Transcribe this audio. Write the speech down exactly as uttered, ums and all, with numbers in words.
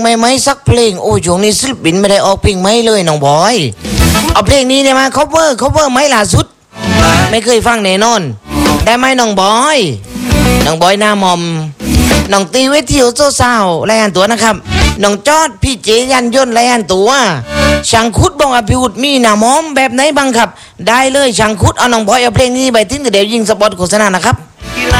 ไม่ไหมสักเพลงโอ้ช่วงนี้ศิลปินไม่ได้ออกเพลงไหมเลยน้องบอยเอาเพลงนี้ได้ไหม cover cover ไหมล่าสุดไม่เคยฟังแน่นอนได้ไหมน้องบอยน้องบอยหน้ามอมน้องตีเวทีโอโซซาวรายงานตัวนะครับน้องจอดพี่เจยันยนต์รายงานตัวช่างคุดบอกว่าพี่อุดมีหน้ามอมแบบไหนบ้างครับได้เลยช่างคุดเอาน้องบอยเอาเพลงนี้ไปทิ้งเดี๋ยวยิงสปอตโฆษณานะครับ